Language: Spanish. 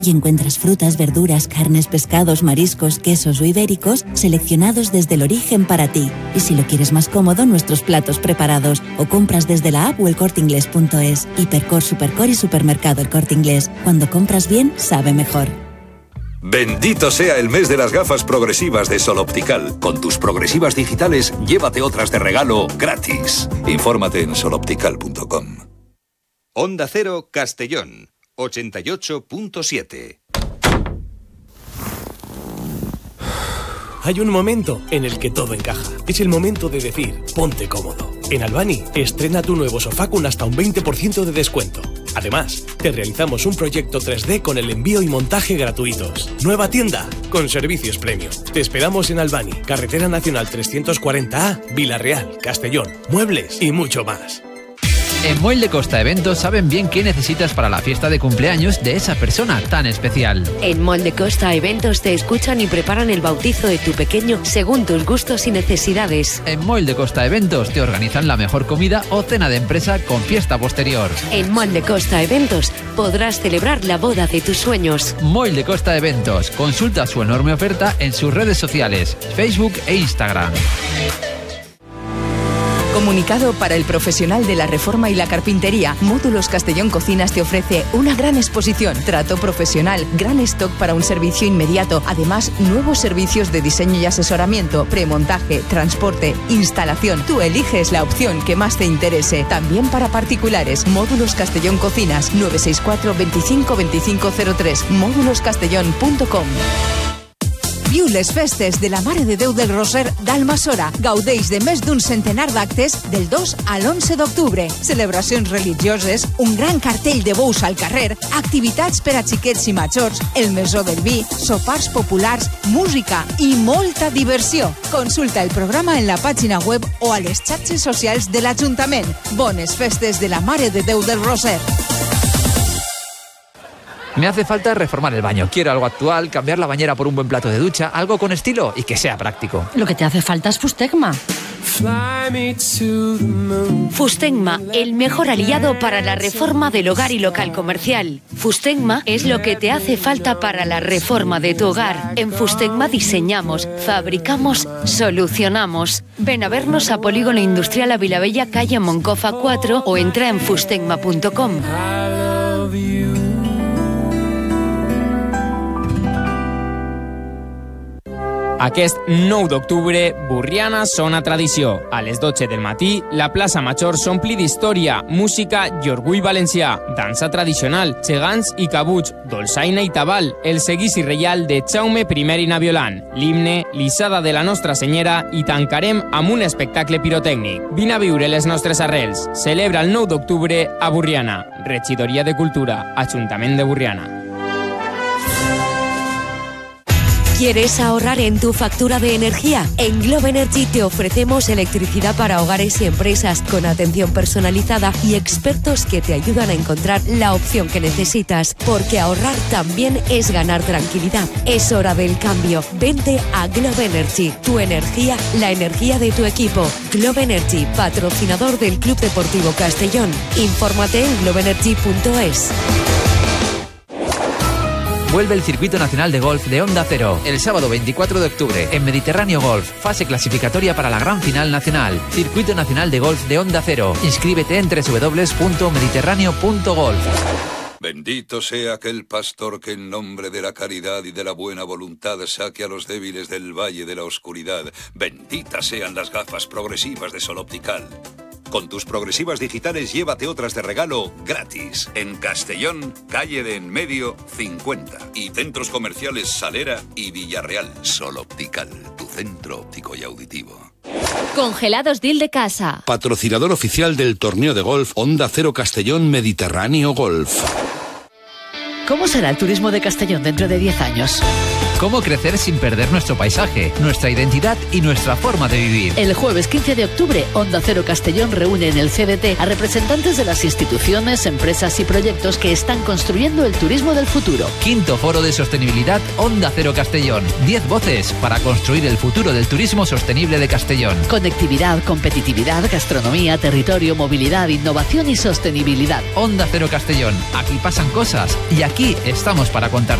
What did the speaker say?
y encuentras frutas, verduras, carnes, pescados, mariscos, quesos o ibéricos seleccionados desde el origen para ti. Y si lo quieres más cómodo, nuestros platos preparados o compras desde la app o elcorteinglés.es. Hipercor, Supercor y Supermercado El Corte Inglés. Cuando compras bien, sabe mejor. Bendito sea el mes de las gafas progresivas de Sol Optical. Con tus progresivas digitales, llévate otras de regalo gratis. Infórmate en soloptical.com. Onda Cero Castellón 88.7. Hay un momento en el que todo encaja. Es el momento de decir, ponte cómodo. En Albani, estrena tu nuevo sofá con hasta un 20% de descuento. Además, te realizamos un proyecto 3D con el envío y montaje gratuitos. Nueva tienda, con servicios premium. Te esperamos en Albani, Carretera Nacional 340A, Vila-real, Castellón, muebles y mucho más. En Moll de Costa Eventos saben bien qué necesitas para la fiesta de cumpleaños de esa persona tan especial. En Moll de Costa Eventos te escuchan y preparan el bautizo de tu pequeño según tus gustos y necesidades. En Moll de Costa Eventos te organizan la mejor comida o cena de empresa con fiesta posterior. En Moll de Costa Eventos podrás celebrar la boda de tus sueños. Moll de Costa Eventos. Consulta su enorme oferta en sus redes sociales, Facebook e Instagram. Comunicado para el profesional de la reforma y la carpintería, Módulos Castellón Cocinas te ofrece una gran exposición, trato profesional, gran stock para un servicio inmediato, además nuevos servicios de diseño y asesoramiento, premontaje, transporte, instalación. Tú eliges la opción que más te interese. También para particulares, Módulos Castellón Cocinas, 964 25 2503, móduloscastellón.com. Viu les festes de la Mare de Déu del Roser d'Almassora. Gaudeix de més d'un centenar d'actes del 2 a l'11 d'octubre. Celebracions religioses, un gran cartell de bous al carrer, activitats per a xiquets i majors, el mesó del vi, sopars populars, música i molta diversió. Consulta el programa en la pàgina web o a les xarxes socials de l'Ajuntament. Bones festes de la Mare de Déu del Roser. Me hace falta reformar el baño. Quiero algo actual, cambiar la bañera por un buen plato de ducha, algo con estilo y que sea práctico. Lo que te hace falta es Fustegma. Fustegma, el mejor aliado para la reforma del hogar y local comercial. Fustegma es lo que te hace falta para la reforma de tu hogar. En Fustegma diseñamos, fabricamos, solucionamos. Ven a vernos a Polígono Industrial Avilabella, calle Moncofa 4 o entra en fustegma.com. Aquest 9 d'octubre, Borriana sona tradició. A les 12 del matí, la plaça Major s'ompli d'història, música i orgull valencià, dansa tradicional, gegants i cabuts, dolçaina i tabal, el seguici reial de Jaume I i Naviolant, l'himne, l'issada de la Nostra Senyera i tancarem amb un espectacle pirotècnic. Vine a viure les nostres arrels. Celebra el 9 d'octubre a Borriana. Regidoria de Cultura, Ajuntament de Borriana. ¿Quieres ahorrar en tu factura de energía? En Globe Energy te ofrecemos electricidad para hogares y empresas con atención personalizada y expertos que te ayudan a encontrar la opción que necesitas. Porque ahorrar también es ganar tranquilidad. Es hora del cambio. Vente a Globe Energy. Tu energía, la energía de tu equipo. Globe Energy, patrocinador del Club Deportivo Castellón. Infórmate en globeenergy.es. Vuelve el Circuito Nacional de Golf de Onda Cero el sábado 24 de octubre en Mediterráneo Golf, fase clasificatoria para la gran final nacional. Circuito Nacional de Golf de Onda Cero. Inscríbete en www.mediterráneo.golf. Bendito sea aquel pastor que en nombre de la caridad y de la buena voluntad saque a los débiles del valle de la oscuridad. Benditas sean las gafas progresivas de Sol Optical. Con tus progresivas digitales llévate otras de regalo gratis. En Castellón, calle de Enmedio 50. Y centros comerciales Salera y Villarreal. Sol Optical, tu centro óptico y auditivo. Congelados Deal de Casa. Patrocinador oficial del torneo de golf Onda Cero Castellón Mediterráneo Golf. ¿Cómo será el turismo de Castellón dentro de 10 años? Cómo crecer sin perder nuestro paisaje, nuestra identidad y nuestra forma de vivir. El jueves 15 de octubre, Onda Cero Castellón reúne en el CDT a representantes de las instituciones, empresas y proyectos que están construyendo el turismo del futuro. Quinto Foro de Sostenibilidad Onda Cero Castellón. 10 voces para construir el futuro del turismo sostenible de Castellón. Conectividad, competitividad, gastronomía, territorio, movilidad, innovación y sostenibilidad. Onda Cero Castellón. Aquí pasan cosas y aquí estamos para contar.